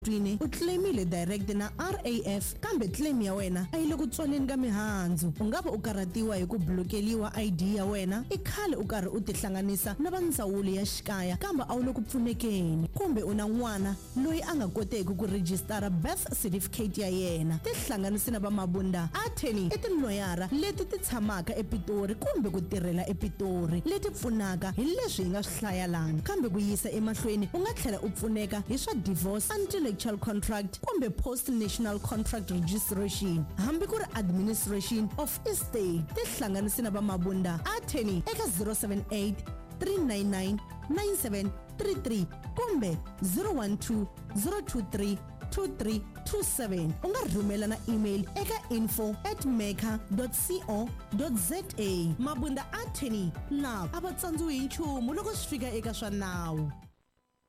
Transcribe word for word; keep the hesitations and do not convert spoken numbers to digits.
twini u claimile direct na R A F kambe claim ya wena a yi le ku tswaleni ka mihandzu. U nga va u karhatiwa hi ku blokeliwa I D ya wena, i khale u karhi u tihlanganisa na va ndzawulo ya xikaya kambe a wu le ku pfunekeni, kumbe u na n'wana loyi a nga koteki ku rejistara birth certificate ya yena. Tihlanganisi na va Mabunda Attorney i tiloyara leti ti tshamaka ePitori kumbe ku tirhela ePitori leti pfunaka hi leswi hi nga swi hlaya lana, kambe ku yisa emahlweni u nga tlhela u pfuneka hi swa divorce, intellectual contract kumbe post national contract registration, hambi ku ri administration of estate. Tihlanganisi na va Mabunda Attorney eka zero seven eight three nine nine nine seven three three kumbe zero one two zero two three two three two seven. U nga rhumela na email eka info at meka dot co dot za. Mabunda Attorney, laha a va tsandziwi hi nchumu loko swi fika eka swa nawu.